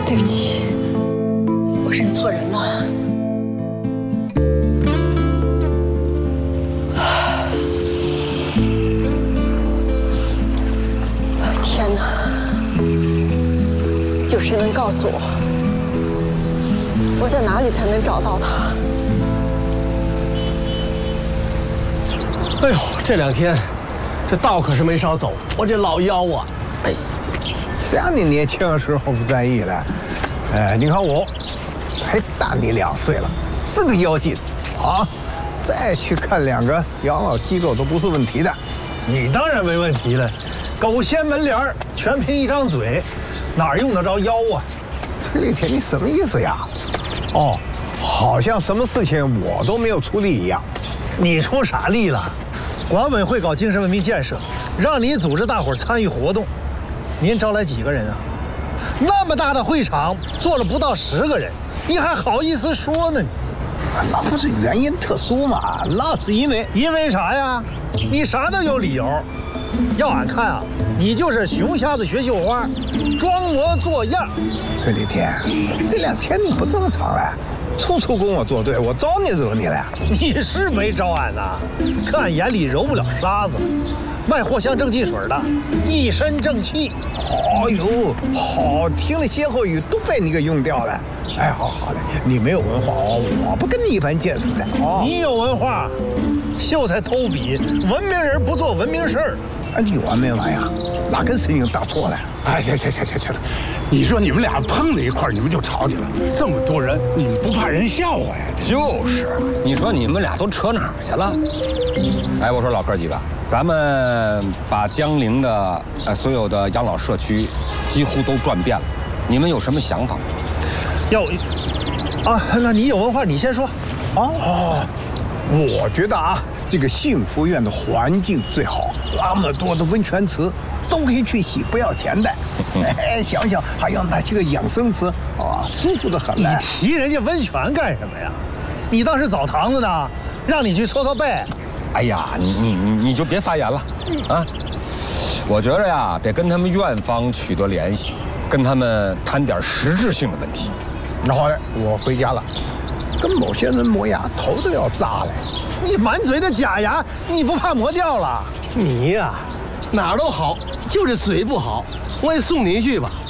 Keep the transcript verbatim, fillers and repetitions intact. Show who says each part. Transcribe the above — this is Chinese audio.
Speaker 1: 对不起，我认错人了。天哪！有谁能告诉我，我在哪里才能找到他？
Speaker 2: 哎呦，这两天这道可是没少走，我这老腰啊，哎，
Speaker 3: 谁让你年轻的时候不在意了？哎，你看我，还大你两岁了，这个腰筋啊，再去看两个养老机构都不是问题的。
Speaker 4: 你当然没问题了，狗掀门帘儿，全凭一张嘴，哪儿用得着腰啊？
Speaker 3: 崔丽田，你什么意思呀？哦，好像什么事情我都没有出力一样。
Speaker 4: 你出啥力了？管委会搞精神文明建设，让你组织大伙儿参与活动，您招来几个人啊？那么大的会场，坐了不到十个人，你还好意思说呢？你
Speaker 3: 那不是原因特殊吗？那是因为
Speaker 4: 因为啥呀？你啥都有理由。要俺看啊，你就是熊瞎子学绣花，装模作样。
Speaker 3: 崔丽田，这两天你不正常了，处处跟我作对，我招你惹你了？
Speaker 4: 你是没招俺呐，可俺眼里揉不了沙子。卖藿香正气水的，一身正气。
Speaker 3: 哎呦，好听的歇后语都被你给用掉了。哎，好好的，你没有文化哦，我不跟你一般见识的哦。
Speaker 4: 你有文化，秀才偷笔，文明人不做文明事儿。
Speaker 3: 哎，你完没完呀？哪根神经打错了？
Speaker 5: 哎，行行行行行了，你说你们俩碰在一块儿，你们就吵起来了。这么多人，你们不怕人笑话呀？
Speaker 6: 就是，你说你们俩都扯哪儿去了？哎，我说老哥几个，咱们把江陵的呃所有的养老社区几乎都转遍了，你们有什么想法？
Speaker 4: 要啊，那你有文化，你先说。
Speaker 3: 哦，我觉得啊，这个幸福院的环境最好，那么多的温泉池都可以去洗，不要钱的。哎，想想还有那几个养生池啊，舒服的很。
Speaker 4: 你提人家温泉干什么呀？你当是澡堂子呢？让你去搓搓背。
Speaker 6: 哎呀，你你你你就别发言了啊！我觉着呀，得跟他们院方取得联系，跟他们谈点实质性的问题。
Speaker 3: 然后呢，我回家了，跟某些人磨牙，头都要炸了。
Speaker 4: 你满嘴的假牙，你不怕磨掉了？
Speaker 2: 你呀、啊，哪儿都好，就是嘴不好。我也送你一句吧，